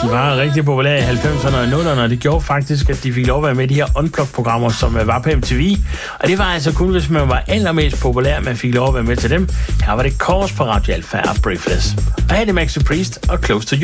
de var rigtig populære i 90'erne og 00'erne, og det gjorde faktisk, at de fik lov at være med i de her Unplugged-programmer, som var på MTV. Og det var altså kun, hvis man var allermest populær, man fik lov at være med til dem. Her var det Kors på Radio Alfa og Breathless. Og her er det Maxi Priest og Close to You.